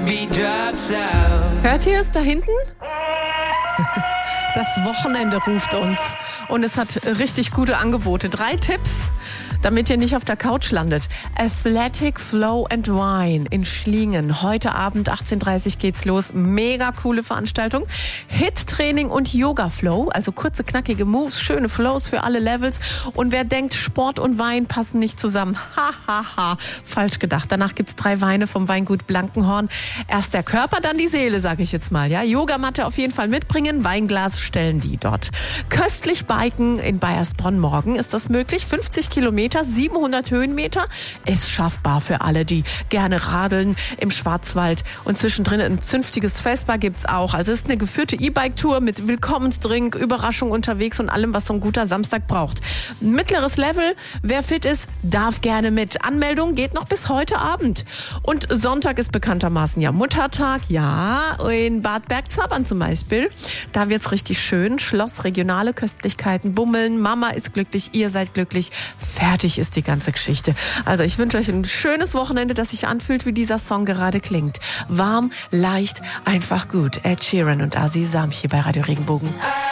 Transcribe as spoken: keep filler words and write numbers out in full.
Hört ihr es da hinten? Das Wochenende ruft uns und es hat richtig gute Angebote. Drei Tipps, damit ihr nicht auf der Couch landet. Athletic Flow and Wine in Schlingen. Heute Abend achtzehn Uhr dreißig geht's los. Mega coole Veranstaltung. Hit-Training und Yoga-Flow, also kurze, knackige Moves, schöne Flows für alle Levels. Und wer denkt, Sport und Wein passen nicht zusammen, ha, ha, ha, falsch gedacht. Danach gibt's drei Weine vom Weingut Blankenhorn. Erst der Körper, dann die Seele, sag ich jetzt mal. Ja, Yogamatte auf jeden Fall mitbringen, Weinglas stellen die dort. Köstlich biken in Baiersbronn morgen ist das möglich. fünfzig Kilometer, siebenhundert Höhenmeter ist schaffbar für alle, die gerne radeln im Schwarzwald. Und zwischendrin ein zünftiges Vespa gibt's auch. Also es ist eine geführte E-Bike-Tour mit Willkommensdrink, Überraschung unterwegs und allem, was so ein guter Samstag braucht. Mittleres Level, wer fit ist, darf gerne mit. Anmeldung geht noch bis heute Abend. Und Sonntag ist bekanntermaßen ja Muttertag, ja, in Bad Bergzabern zum Beispiel. Da wird's richtig schön. Schloss, regionale Köstlichkeiten, Bummeln, Mama ist glücklich, ihr seid glücklich. Fertig ist die ganze Geschichte. Also ich wünsche euch ein schönes Wochenende, das sich anfühlt, wie dieser Song gerade klingt. Warm, leicht, einfach gut. Ed Sheeran und Aziz Samchi bei Radio Regenbogen.